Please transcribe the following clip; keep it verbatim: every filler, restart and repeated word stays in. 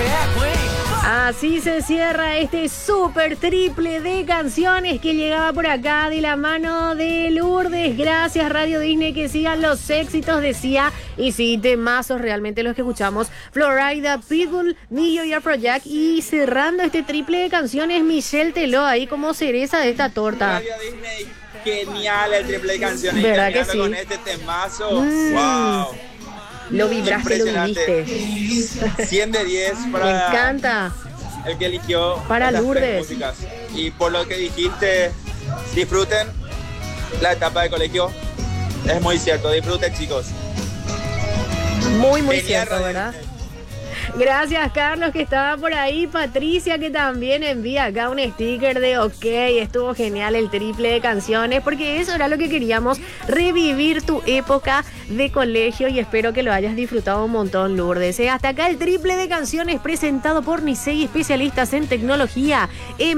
Así se cierra este súper triple de canciones que llegaba por acá de la mano de Lourdes. Gracias Radio Disney, que sigan los éxitos de Sia. Y sí, temazos realmente los que escuchamos. Florida, Pitbull, Nillo y Afrojack. Y cerrando este triple de canciones, Michelle Teló ahí como cereza de esta torta. Radio Disney, genial el triple de canciones. ¿Verdad que sí? Con este temazo, mm. wow. Lo vibraste, lo viviste. cien de diez para... Me encanta. El que eligió para Lourdes. Músicas. Y por lo que dijiste, disfruten la etapa de colegio. Es muy cierto, disfruten, chicos. Muy, muy Genial, cierto, ¿verdad? Gracias, Carlos, que estaba por ahí. Patricia, que también envía acá un sticker de ok. Estuvo genial el triple de canciones, porque eso era lo que queríamos, revivir tu época de colegio, y espero que lo hayas disfrutado un montón, Lourdes. ¿eh? Hasta acá el triple de canciones presentado por Nisei, especialistas en tecnología.